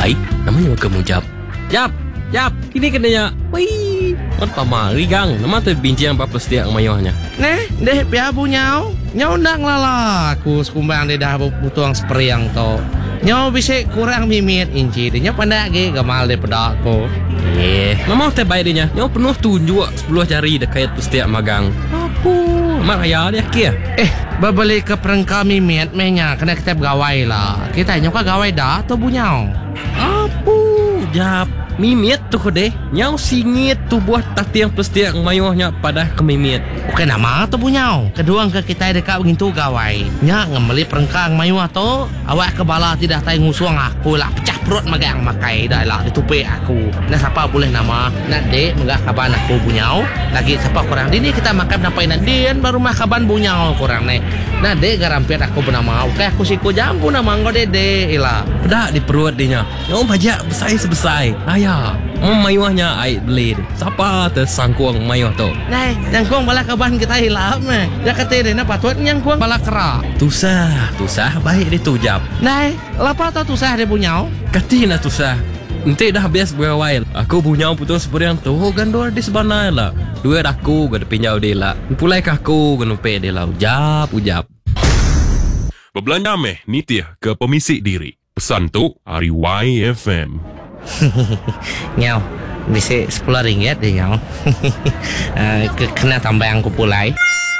Ay, namanya kamu Jap. Jap, kini kenanya. Wih, pertama rigang. Nama tu bincang apa setiap mayahnya. Neh, deh piabu nyau. Nyau ndang lala. Aku sekumbang dia dah butuang sprayang to. Nyau bisa kurang mimit inci. Dia pandai ge gamal de pedak ko. Mama teh baik dia. Nyau penuh tunjuk 10 jari dekat setiap magang. Aku mak raya dia kia. Berbalik ke perengka mimit menya kena kita bergawai lah. Kita nyau ka gawai dah to bu nyau. Apu, Jap. Mimit tu deh. Nyau singit tu buat tatiang setiap mayahnya pada kemimit. Okey nama tu bu nyau. Kedua ke kita dekat begitu gawai. Nya ngembeli perengkang mayuah tu. Awak kebala tidak tay ngusuang aku lah pecah perut magang makai dah lah ditupi aku. Nah siapa boleh nama? Nak dek megah kaban aku bu nyau. Lagi siapa kurang dini kita makan napai nandian baru mah kaban bu nyau kurang nih. Nah dek garampiat aku bernama. Okey aku siku jambu nama ngau dede ilah. Pedak di perut dia. Nyau bajak besai-sebesai. Ayah, mayuahnya ai beli. Siapa tersangkuang mayuah tu? Nah, yang kuang bala kaban kita hilap meh. Ya kata dia nak patut yang kuang bala kera. Tusah baik dia tu Jap. Nah, lapa tu tusah dia punya. Katina tusah. Nanti dah habis berawal. Aku punya putus seperti yang tu gandor di sebenar lah. Dua aku gak pinjau dia lah. Pulai aku gak nupe dia lah. Ujap. Berbelanja meh nitih ke pemisik diri. Pesan tu hari YFM. Nyau, bisa 10 ringgit dia nyau. Kena tambah yang kupulai.